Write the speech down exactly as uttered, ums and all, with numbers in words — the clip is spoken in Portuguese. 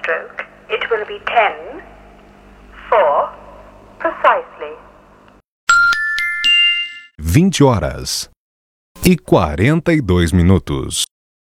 stroke, it will be ten, four, precisely. vinte horas e quarenta e dois minutos.